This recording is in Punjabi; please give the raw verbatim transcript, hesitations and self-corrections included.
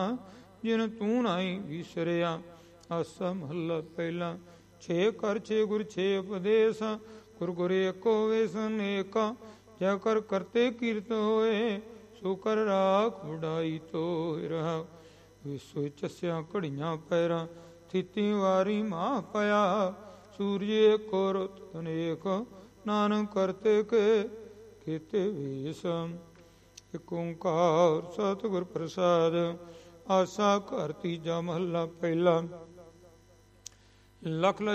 ਜਿਨ ਤੂੰ ਨਾਹੀ ਵਿਸਰਿਆ। ਆਸਾ ਮਹੱਲਾ ਪਹਿਲਾ। ਛੇ ਕਰ ਛੇ ਗੁਰ ਛੇ ਉਪਦੇਸ, ਗੁਰ ਗੁਰ ਏਕੋ ਵੇਸ ਅਨੇਕਾ। ਜੈ ਕਰ ਕਰਤੇ ਕੀਰਤ ਹੋਏ, ਸੋ ਕਰ ਰਾਖ ਵਡਾਈ ਤੋਇ ਰਹਾ। ਵਿਸੋ ਚਸਿਆ ਘੜੀਆਂ ਪੈਰਾਂ, ਥਿਤੀ ਵਾਰੀ ਮਾਹ ਪਿਆ। ਸੂਰਜ ਏਕੋ ਰੁੱਤ ਅਨੇਕ, ਨਾਨਕ ਕਰਤੇ ਕੇ ਕੀਤੇ ਵੇਸ। ਇਕ ਓਂਕਾਰ ਸਤਿਗੁਰ ਪ੍ਰਸਾਦ। ਆਸਾ ਘਰ ਤੀਜਾ ਮਹੱਲਾ ਪਹਿਲਾ। ਲਖ